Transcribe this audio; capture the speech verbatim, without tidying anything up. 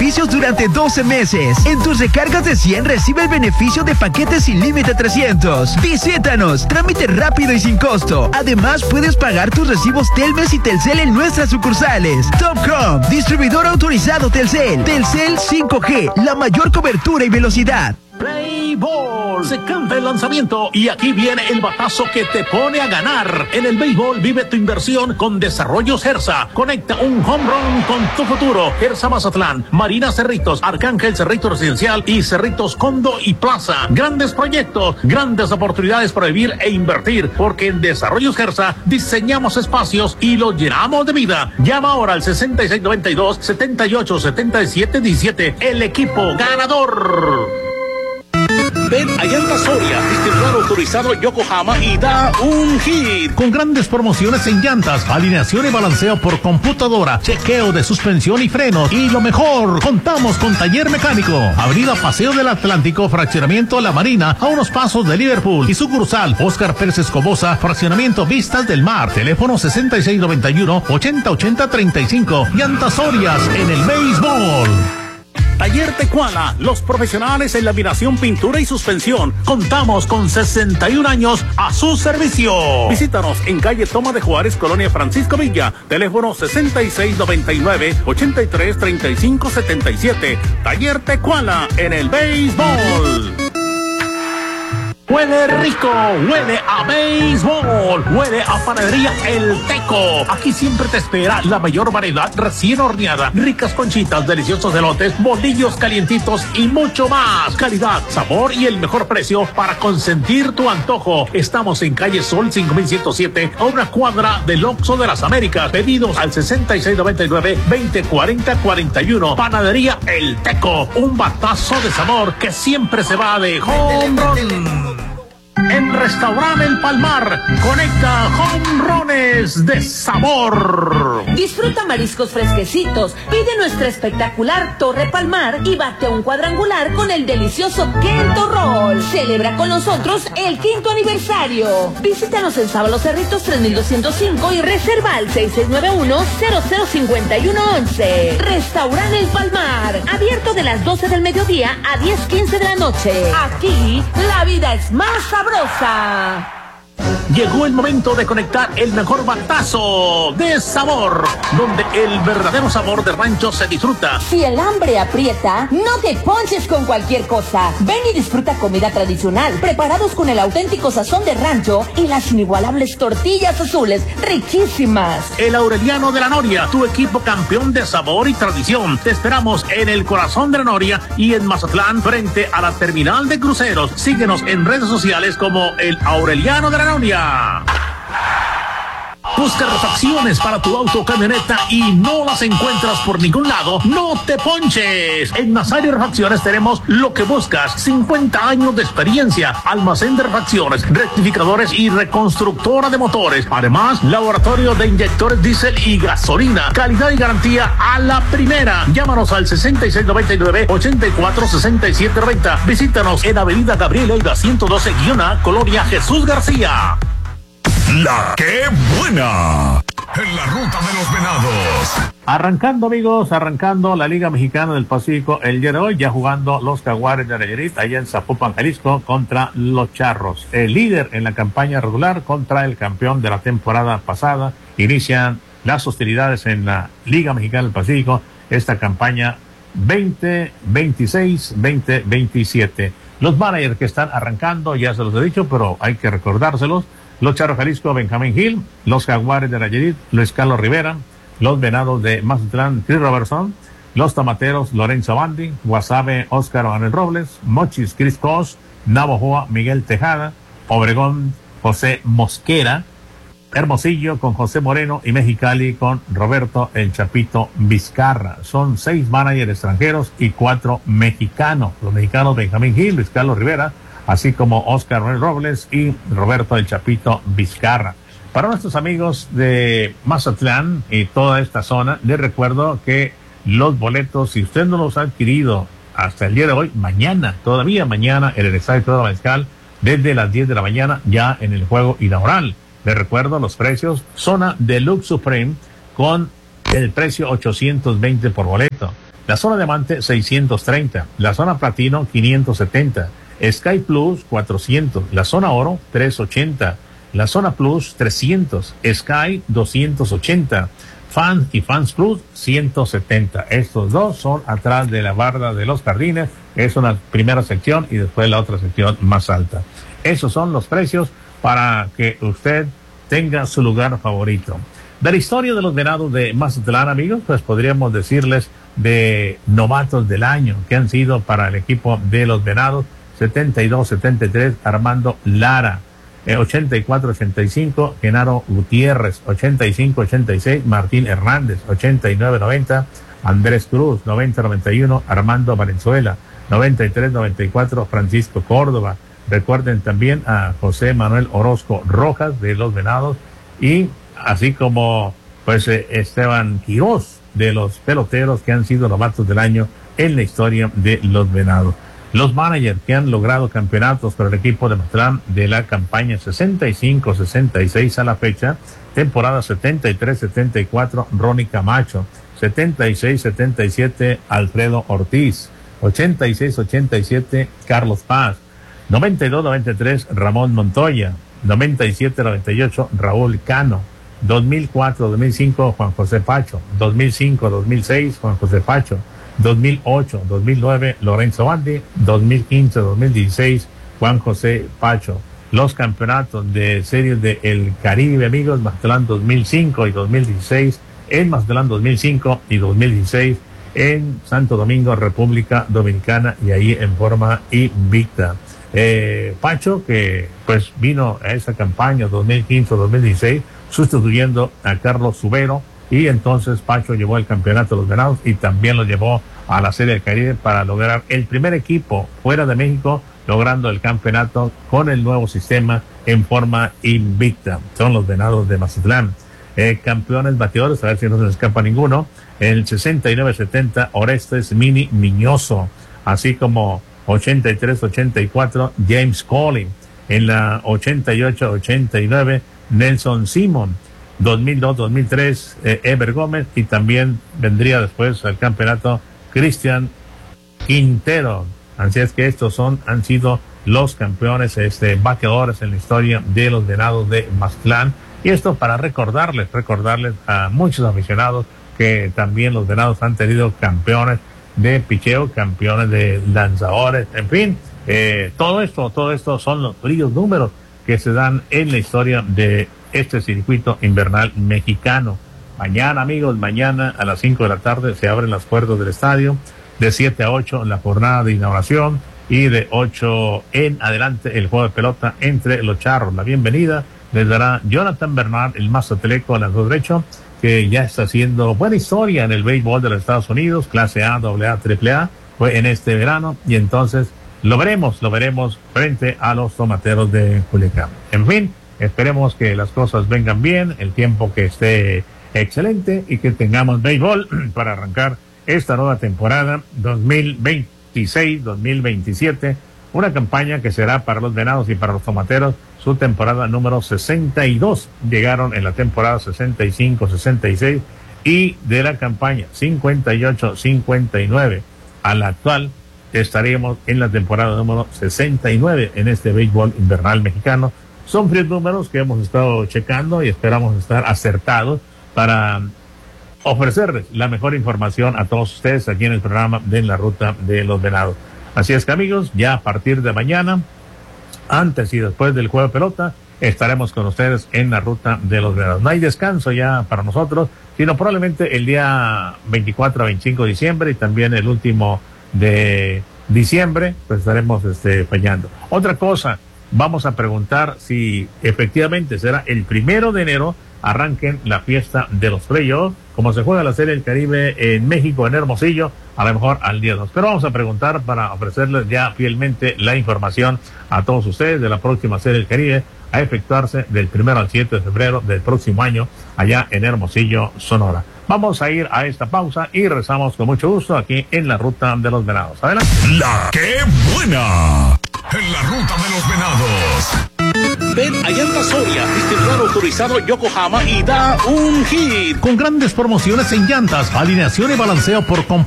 beneficios durante doce meses. En tus recargas de cien recibe el beneficio de paquetes sin límite trescientos. Visítanos, trámite rápido y sin costo. Además, puedes pagar tus recibos Telmex y Telcel en nuestras sucursales. Topcom, distribuidor autorizado Telcel. Telcel cinco G, la mayor cobertura y velocidad. Play Ball, se canta el lanzamiento y aquí viene el batazo que te pone a ganar. En el béisbol vive tu inversión con Desarrollos Gersa. Conecta un home run con tu futuro. Gersa Mazatlán, Marina Cerritos, Arcángel Cerrito Residencial y Cerritos Condo y Plaza. Grandes proyectos, grandes oportunidades para vivir e invertir, porque en Desarrollos Gersa diseñamos espacios y los llenamos de vida. Llama ahora al sesenta y seis noventa y dos, setenta y ocho, setenta y siete diecisiete. El equipo ganador. Ven a Llantas Soria, distribuidor autorizado Yokohama, y da un hit. Con grandes promociones en llantas, alineación y balanceo por computadora, chequeo de suspensión y frenos. Y lo mejor, contamos con taller mecánico. Avenida Paseo del Atlántico, fraccionamiento La Marina, a unos pasos de Liverpool. Y sucursal Óscar Pérez Escobosa, fraccionamiento Vistas del Mar. Teléfono sesenta y seis noventa y uno, ochenta ochenta treinta y cinco. Llantas Sorias en el béisbol. Taller Tecuala, los profesionales en laminación, pintura y suspensión. Contamos con sesenta y un años a su servicio. Visítanos en calle Toma de Juárez, Colonia Francisco Villa. Teléfono sesenta y seis noventa y nueve, ochenta y tres treinta y cinco setenta y siete. Taller Tecuala en el béisbol. Huele rico, huele a béisbol, huele a panadería El Teco. Aquí siempre te espera la mayor variedad recién horneada, ricas conchitas, deliciosos elotes, bolillos calientitos y mucho más. Calidad, sabor y el mejor precio para consentir tu antojo. Estamos en calle Sol cinco mil ciento siete, a una cuadra del Oxxo de las Américas. Pedidos al sesenta y seis noventa y nueve, veinte cuarenta cuarenta y uno. Panadería El Teco, un batazo de sabor que siempre se va de home run. En Restaurante El Palmar, conecta home runs de sabor. Disfruta mariscos fresquecitos, pide nuestra espectacular Torre Palmar y bate un cuadrangular con el delicioso Quinto Roll. Celebra con nosotros el quinto aniversario. Visítanos en Sábalo Cerritos tres mil doscientos cinco y reserva al seis seis nueve uno, cero cero cinco uno once. Restaurante El Palmar, abierto de las doce del mediodía a diez quince de la noche. Aquí, la vida es más sabrosa. Llegó el momento de conectar el mejor batazo de sabor, donde el verdadero sabor de rancho se disfruta. Si el hambre aprieta, no te ponches con cualquier cosa. Ven y disfruta comida tradicional, preparados con el auténtico sazón de rancho y las inigualables tortillas azules, riquísimas. El Aureliano de la Noria, tu equipo campeón de sabor y tradición. Te esperamos en el corazón de la Noria y en Mazatlán, frente a la terminal de cruceros. Síguenos en redes sociales como el Aureliano de la Noria. Busca refacciones para tu auto o camioneta y no las encuentras por ningún lado. ¡No te ponches! En Nazario Refacciones tenemos lo que buscas. cincuenta años de experiencia. Almacén de refacciones, rectificadores y reconstructora de motores. Además, laboratorio de inyectores diésel y gasolina. Calidad y garantía a la primera. Llámanos al sesenta y seis noventa y nueve, ochenta y cuatro sesenta y siete noventa. Visítanos en Avenida Gabriel Elda ciento doce A, Colonia Jesús García. La que buena en la ruta de los venados. Arrancando, amigos, arrancando la Liga Mexicana del Pacífico el día de hoy, ya jugando los Jaguares de Nayarit allá en Zapopan, Jalisco, contra los Charros. El líder en la campaña regular contra el campeón de la temporada pasada. Inician las hostilidades en la Liga Mexicana del Pacífico, esta campaña veinte veintiséis veinte veintisiete. Los managers que están arrancando, ya se los he dicho, pero hay que recordárselos. Los Charros Jalisco, Benjamín Gil. Los Jaguares de Nayarit, Luis Carlos Rivera. Los Venados de Mazatlán, Chris Robertson. Los Tomateros, Lorenzo Bandi. Guasave, Óscar Manuel Robles. Mochis, Chris Cos. Navojoa, Miguel Tejada. Obregón, José Mosquera. Hermosillo con José Moreno y Mexicali con Roberto El Chapito Vizcarra. Son seis managers extranjeros y cuatro mexicanos. Los mexicanos Benjamín Gil, Luis Carlos Rivera, así como Óscar Manuel Robles y Roberto El Chapito Vizcarra. Para nuestros amigos de Mazatlán y toda esta zona, les recuerdo que los boletos, si usted no los ha adquirido hasta el día de hoy, mañana, todavía mañana, en el Estadio Pedro Mariscal, desde las diez de la mañana, ya en el juego inaugural. Les recuerdo los precios: zona Deluxe Supreme con el precio ochocientos veinte por boleto. La zona diamante, seiscientos treinta. La zona platino, quinientos setenta. Sky Plus, cuatrocientos. La zona oro, trescientos ochenta. La zona Plus, trescientos. Sky, doscientos ochenta. Fans y Fans Plus, ciento setenta. Estos dos son atrás de la barda de los jardines. Es una primera sección y después la otra sección más alta. Esos son los precios para que usted tenga su lugar favorito. De la historia de los venados de Mazatlán, amigos, pues podríamos decirles de novatos del año que han sido para el equipo de los venados. setenta y dos setenta y tres, Armando Lara. Eh, ochenta y cuatro ochenta y cinco, Genaro Gutiérrez. ochenta y cinco ochenta y seis, Martín Hernández. ochenta y nueve noventa, Andrés Cruz. noventa noventa y uno, Armando Valenzuela. noventa y tres noventa y cuatro, Francisco Córdoba. Recuerden también a José Manuel Orozco Rojas de los Venados, y así como pues eh, Esteban Quirós de los Peloteros, que han sido novatos del año en la historia de los Venados. Los managers que han logrado campeonatos para el equipo de Mazatlán de la campaña sesenta y cinco sesenta y seis a la fecha, temporada setenta y tres setenta y cuatro, Ronnie Camacho. setenta y seis setenta y siete, Alfredo Ortiz. ochenta y seis ochenta y siete, Carlos Paz. noventa y dos noventa y tres, Ramón Montoya. noventa y siete noventa y ocho, Raúl Cano. dos mil cuatro dos mil cinco, Juan José Pacho. dos mil cinco dos mil seis, Juan José Pacho. dos mil ocho dos mil nueve, Lorenzo Bandi. dos mil quince dos mil dieciséis, Juan José Pacho. Los campeonatos de series de El Caribe, amigos, Mazatlán dos mil cinco y dos mil dieciséis, en Mazatlán dos mil cinco y dos mil dieciséis, en Santo Domingo, República Dominicana, y ahí en forma invicta. Eh, Pacho, que pues vino a esa campaña dos mil quince dos mil dieciséis sustituyendo a Carlos Subero, y entonces Pacho llevó el campeonato de los Venados y también lo llevó a la Serie del Caribe para lograr el primer equipo fuera de México logrando el campeonato con el nuevo sistema en forma invicta. Son los Venados de Mazatlán. Eh, campeones bateadores, a ver si no se nos escapa ninguno. En el sesenta y nueve setenta, Orestes Mini Miñoso, así como ochenta y tres ochenta y cuatro, James Collin. En la ochenta y ocho ochenta y nueve, Nelson Simon. dos mil dos dos mil tres, eh, Ever Gómez, y también vendría después al campeonato Cristian Quintero. Así es que estos son, han sido los campeones este, bateadores en la historia de los Venados de Mazatlán. Y esto para recordarles, recordarles a muchos aficionados que también los Venados han tenido campeones de picheo, campeones de lanzadores, en fin, eh, todo esto, todo esto son los fríos números que se dan en la historia de este circuito invernal mexicano. Mañana, amigos, mañana a las cinco de la tarde se abren las puertas del estadio, de siete a ocho la jornada de inauguración, y de ocho en adelante el juego de pelota entre los Charros. La bienvenida les dará Jonathan Bernard, el mazatleco, al lanzador derecho, que ya está haciendo buena historia en el béisbol de los Estados Unidos, clase A, doble A, triple A, fue en este verano, y entonces lo veremos, lo veremos frente a los Tomateros de Culiacán. En fin, esperemos que las cosas vengan bien, el tiempo que esté excelente y que tengamos béisbol para arrancar esta nueva temporada dos mil veintiséis dos mil veintisiete, una campaña que será para los Venados y para los Tomateros su temporada número sesenta y dos. Llegaron en la temporada sesenta y cinco sesenta y seis, y de la campaña cincuenta y ocho cincuenta y nueve a la actual estaríamos en la temporada número sesenta y nueve en este béisbol invernal mexicano. Son fríos números que hemos estado checando y esperamos estar acertados para ofrecerles la mejor información a todos ustedes aquí en el programa de La Ruta de los Venados. Así es que, amigos, ya a partir de mañana, antes y después del juego de pelota, estaremos con ustedes en La Ruta de los Venados. No hay descanso ya para nosotros, sino probablemente el día veinticuatro a veinticinco de diciembre y también el último de diciembre, pues estaremos este, fallando. Otra cosa, vamos a preguntar si efectivamente será el primero de enero arranquen la fiesta de los playoffs, como se juega la Serie del Caribe en México, en Hermosillo, a lo mejor al día dos. Pero vamos a preguntar para ofrecerles ya fielmente la información a todos ustedes de la próxima Serie del Caribe a efectuarse del primero al siete de febrero del próximo año allá en Hermosillo, Sonora. Vamos a ir a esta pausa y regresamos con mucho gusto aquí en La Ruta de los Venados. Adelante. La ¡Qué buena! En La Ruta de los Venados. Ven allá en la Soria, distribuidor autorizado Yokohama, y da un hit. Con grandes promociones en llantas, alineación y balanceo por completo.